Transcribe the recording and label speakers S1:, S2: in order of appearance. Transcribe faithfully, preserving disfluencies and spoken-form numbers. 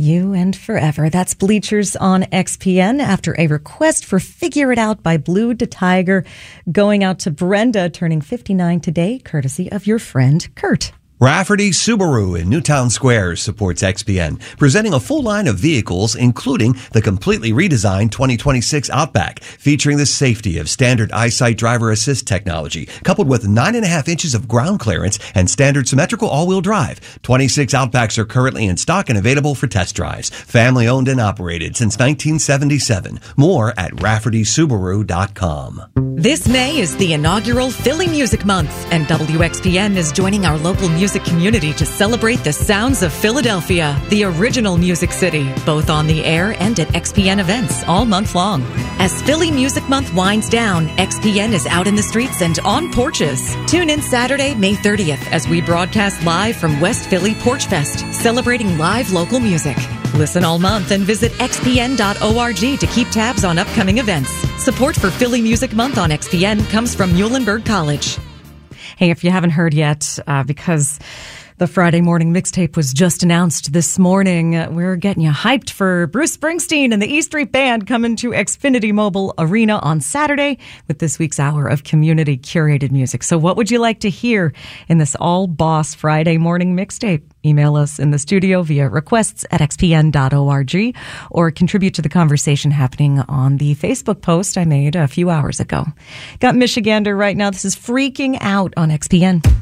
S1: You and Forever. That's Bleachers on X P N after a request for Figure It Out by Blue to Tiger, going out to Brenda, turning fifty-nine today, courtesy of your friend Kurt.
S2: Rafferty Subaru in Newtown Square supports X P N, presenting a full line of vehicles, including the completely redesigned twenty twenty-six Outback, featuring the safety of standard EyeSight driver assist technology, coupled with nine and a half inches of ground clearance and standard symmetrical all-wheel drive. twenty-six Outbacks are currently in stock and available for test drives. Family owned and operated since nineteen seventy-seven. More at rafferty subaru dot com.
S1: This May is the inaugural Philly Music Month, and W X P N is joining our local music community to celebrate the sounds of Philadelphia, the original music city, both on the air and at X P N events all month long. As Philly Music Month winds down, X P N is out in the streets and on porches. Tune in Saturday, May thirtieth, as we broadcast live from West Philly Porch Fest, celebrating live local music. Listen all month and visit x p n dot org to keep tabs on upcoming events. Support for Philly Music Month on X P N comes from Muhlenberg College. Hey, if you haven't heard yet, uh, because the Friday morning mixtape was just announced this morning, uh, we're getting you hyped for Bruce Springsteen and the E Street Band coming to Xfinity Mobile Arena on Saturday with this week's hour of community curated music. So what would you like to hear in this all-boss Friday morning mixtape? Email us in the studio via requests at x p n dot org or contribute to the conversation happening on the Facebook post I made a few hours ago. Got Michigander right now. This is Freaking Out on X P N.